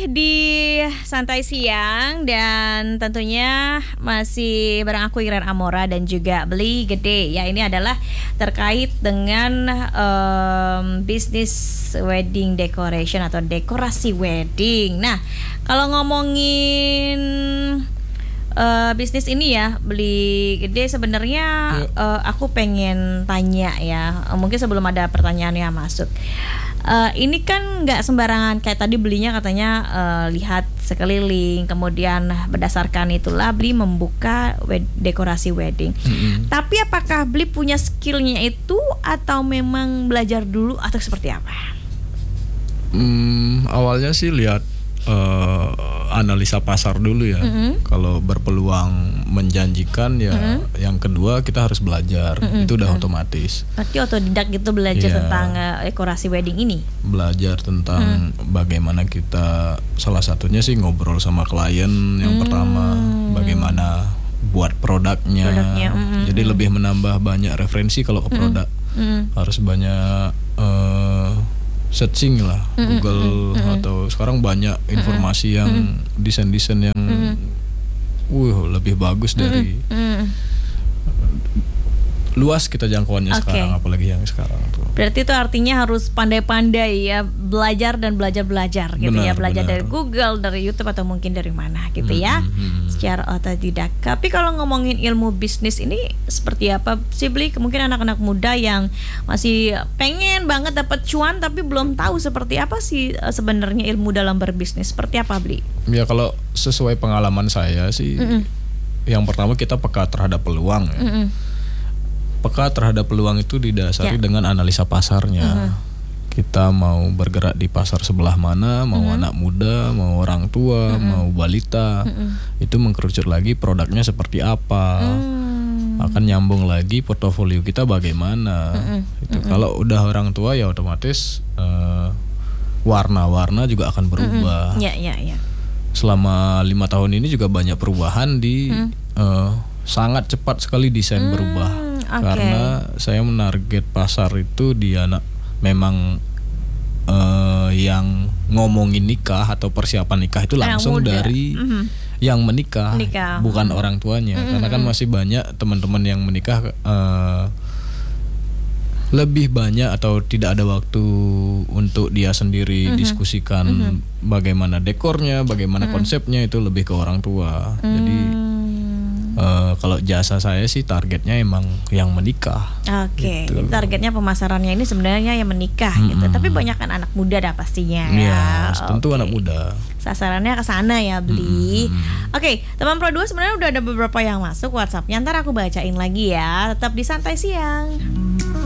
di Santai Siang dan tentunya masih bareng aku Iren Amora dan juga Beli Gede. Ya, ini adalah terkait dengan bisnis wedding decoration atau dekorasi wedding. Nah, kalau ngomongin bisnis ini ya, Beli Gede, sebenarnya aku pengen tanya ya, mungkin sebelum ada pertanyaan yang masuk. Ini kan nggak sembarangan, kayak tadi Belinya katanya lihat sekeliling, kemudian berdasarkan itulah Beli membuka dekorasi wedding. Tapi apakah Beli punya skillnya itu atau memang belajar dulu atau seperti apa? Awalnya sih lihat analisa pasar dulu ya. Kalau berpeluang menjanjikan ya, yang kedua kita harus belajar. Itu udah otomatis. Berarti otodidak gitu belajar tentang dekorasi wedding ini. Belajar tentang bagaimana kita, salah satunya sih ngobrol sama klien yang pertama, bagaimana buat produknya. Jadi lebih menambah banyak referensi kalau ke produk. Harus banyak searching lah, Google atau sekarang banyak informasi yang desain-desain yang lebih bagus dari luas kita jangkauannya sekarang, apalagi yang sekarang tuh. Berarti itu artinya harus pandai-pandai ya, belajar dan belajar gitu ya, belajar dari Google, dari YouTube atau mungkin dari mana gitu ya, secara otodidak. Tapi kalau ngomongin ilmu bisnis ini seperti apa sih Beli? Mungkin anak-anak muda yang masih pengen banget dapat cuan tapi belum tahu seperti apa sih sebenarnya ilmu dalam berbisnis, seperti apa Beli? Ya kalau sesuai pengalaman saya sih, yang pertama kita peka terhadap peluang ya. Peka terhadap peluang itu didasari dengan analisa pasarnya. Kita mau bergerak di pasar sebelah mana, mau anak muda, mau orang tua, mau balita, itu mengkerucut lagi produknya seperti apa. Akan nyambung lagi portofolio kita bagaimana. Itu kalau udah orang tua ya otomatis warna-warna juga akan berubah. Selama 5 tahun ini juga banyak perubahan di sangat cepat sekali desain berubah. Karena saya menarget pasar itu di anak memang yang ngomongin nikah atau persiapan nikah itu langsung dari yang menikah. Bukan orang tuanya. Karena kan masih banyak teman-teman yang menikah lebih banyak atau tidak ada waktu untuk dia sendiri diskusikan bagaimana dekornya, bagaimana konsepnya, itu lebih ke orang tua. Jadi kalau jasa saya sih targetnya emang yang menikah. Gitu. Jadi targetnya pemasarannya ini sebenarnya yang menikah gitu. Tapi banyak kan anak muda dah pastinya ya. Tentu anak muda. Sasarannya ke sana ya Beli. Teman Pro 2 sebenarnya udah ada beberapa yang masuk WhatsApp-nya. Ntar aku bacain lagi ya. Tetap di Santai Siang.